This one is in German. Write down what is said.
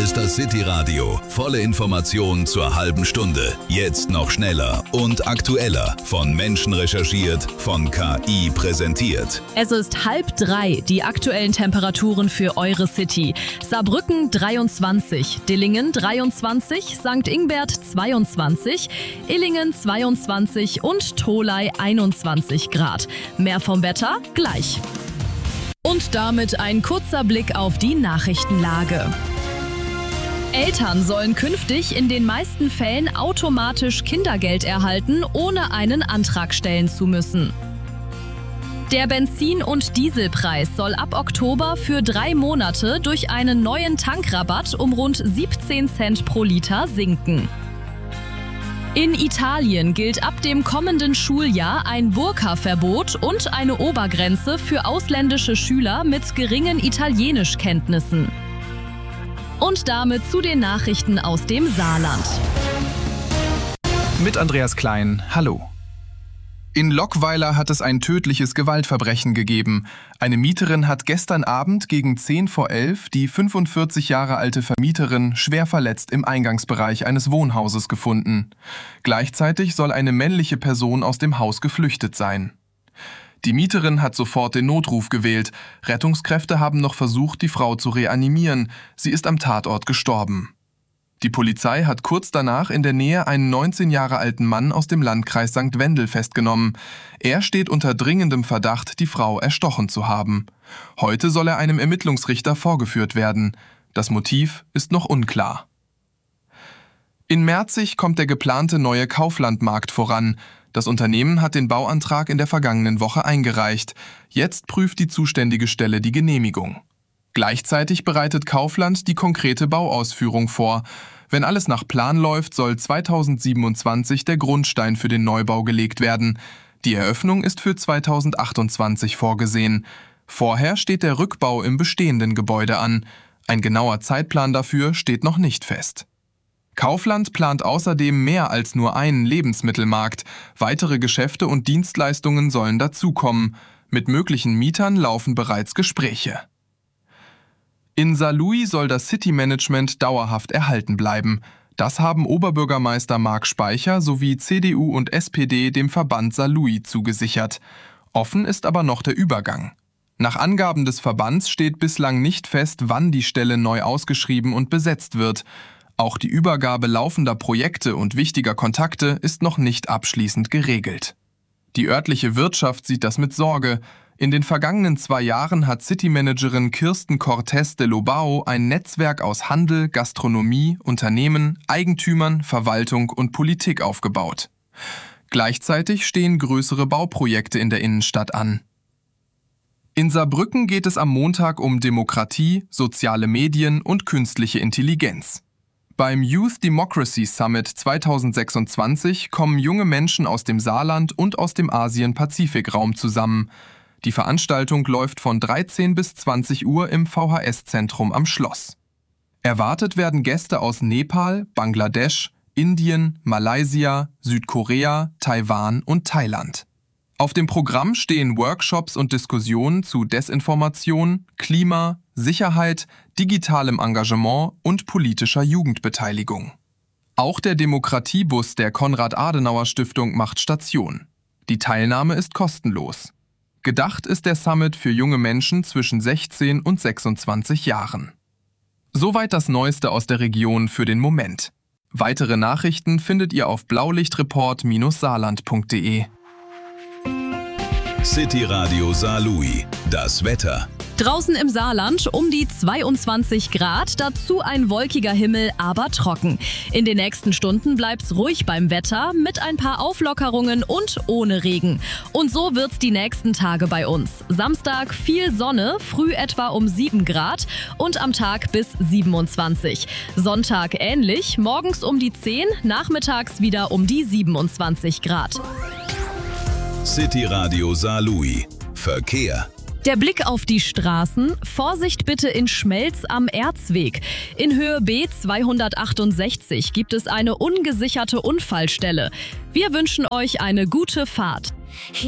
ist das City Radio. Volle Informationen zur halben Stunde. Jetzt noch schneller und aktueller. Von Menschen recherchiert, von KI präsentiert. Es ist 2:30, die aktuellen Temperaturen für eure City. Saarbrücken 23, Dillingen 23, St. Ingbert 22, Illingen 22 und Tholey 21 Grad. Mehr vom Wetter gleich. Und damit ein kurzer Blick auf die Nachrichtenlage. Eltern sollen künftig in den meisten Fällen automatisch Kindergeld erhalten, ohne einen Antrag stellen zu müssen. Der Benzin- und Dieselpreis soll ab Oktober für 3 Monate durch einen neuen Tankrabatt um rund 17 Cent pro Liter sinken. In Italien gilt ab dem kommenden Schuljahr ein Burka-Verbot und eine Obergrenze für ausländische Schüler mit geringen Italienischkenntnissen. Und damit zu den Nachrichten aus dem Saarland. Mit Andreas Klein, hallo. In Lockweiler hat es ein tödliches Gewaltverbrechen gegeben. Eine Mieterin hat gestern Abend gegen 10:10 die 45 Jahre alte Vermieterin schwer verletzt im Eingangsbereich eines Wohnhauses gefunden. Gleichzeitig soll eine männliche Person aus dem Haus geflüchtet sein. Die Mieterin hat sofort den Notruf gewählt. Rettungskräfte haben noch versucht, die Frau zu reanimieren. Sie ist am Tatort gestorben. Die Polizei hat kurz danach in der Nähe einen 19 Jahre alten Mann aus dem Landkreis St. Wendel festgenommen. Er steht unter dringendem Verdacht, die Frau erstochen zu haben. Heute soll er einem Ermittlungsrichter vorgeführt werden. Das Motiv ist noch unklar. In Merzig kommt der geplante neue Kauflandmarkt voran. Das Unternehmen hat den Bauantrag in der vergangenen Woche eingereicht. Jetzt prüft die zuständige Stelle die Genehmigung. Gleichzeitig bereitet Kaufland die konkrete Bauausführung vor. Wenn alles nach Plan läuft, soll 2027 der Grundstein für den Neubau gelegt werden. Die Eröffnung ist für 2028 vorgesehen. Vorher steht der Rückbau im bestehenden Gebäude an. Ein genauer Zeitplan dafür steht noch nicht fest. Kaufland plant außerdem mehr als nur einen Lebensmittelmarkt. Weitere Geschäfte und Dienstleistungen sollen dazukommen. Mit möglichen Mietern laufen bereits Gespräche. In Saarlouis soll das City-Management dauerhaft erhalten bleiben. Das haben Oberbürgermeister Marc Speicher sowie CDU und SPD dem Verband Saarlouis zugesichert. Offen ist aber noch der Übergang. Nach Angaben des Verbands steht bislang nicht fest, wann die Stelle neu ausgeschrieben und besetzt wird. Auch die Übergabe laufender Projekte und wichtiger Kontakte ist noch nicht abschließend geregelt. Die örtliche Wirtschaft sieht das mit Sorge. In den vergangenen 2 Jahren hat City-Managerin Kirsten Cortés de Lobau ein Netzwerk aus Handel, Gastronomie, Unternehmen, Eigentümern, Verwaltung und Politik aufgebaut. Gleichzeitig stehen größere Bauprojekte in der Innenstadt an. In Saarbrücken geht es am Montag um Demokratie, soziale Medien und künstliche Intelligenz. Beim Youth Democracy Summit 2026 kommen junge Menschen aus dem Saarland und aus dem Asien-Pazifik-Raum zusammen. Die Veranstaltung läuft von 13 bis 20 Uhr im VHS-Zentrum am Schloss. Erwartet werden Gäste aus Nepal, Bangladesch, Indien, Malaysia, Südkorea, Taiwan und Thailand. Auf dem Programm stehen Workshops und Diskussionen zu Desinformation, Klima, Sicherheit, digitalem Engagement und politischer Jugendbeteiligung. Auch der Demokratiebus der Konrad-Adenauer-Stiftung macht Station. Die Teilnahme ist kostenlos. Gedacht ist der Summit für junge Menschen zwischen 16 und 26 Jahren. Soweit das Neueste aus der Region für den Moment. Weitere Nachrichten findet ihr auf blaulichtreport-saarland.de. City Radio Saarlouis. Das Wetter. Draußen im Saarland um die 22 Grad, dazu ein wolkiger Himmel, aber trocken. In den nächsten Stunden bleibt's ruhig beim Wetter, mit ein paar Auflockerungen und ohne Regen. Und so wird's die nächsten Tage bei uns. Samstag viel Sonne, früh etwa um 7 Grad und am Tag bis 27. Sonntag ähnlich, morgens um die 10, nachmittags wieder um die 27 Grad. City Radio Saarlouis. Verkehr. Der Blick auf die Straßen. Vorsicht bitte in Schmelz am Erzweg. In Höhe B 268 gibt es eine ungesicherte Unfallstelle. Wir wünschen euch eine gute Fahrt.